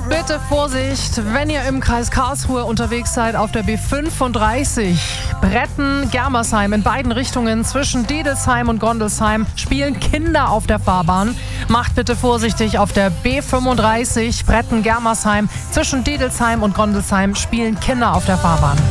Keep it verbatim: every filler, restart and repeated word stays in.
Bitte Vorsicht, wenn ihr im Kreis Karlsruhe unterwegs seid auf der B fünfunddreißig. Bretten, Germersheim in beiden Richtungen zwischen Dedelsheim und Gondelsheim spielen Kinder auf der Fahrbahn. Macht bitte vorsichtig, auf der B fünfunddreißig Bretten, Germersheim zwischen Dedelsheim und Gondelsheim spielen Kinder auf der Fahrbahn.